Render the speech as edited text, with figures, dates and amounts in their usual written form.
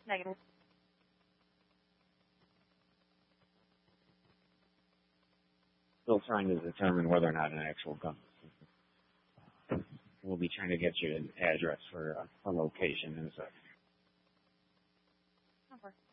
Negative. Still trying to determine whether or not an actual gun. We'll be trying to get you an address for a location in a second. Over.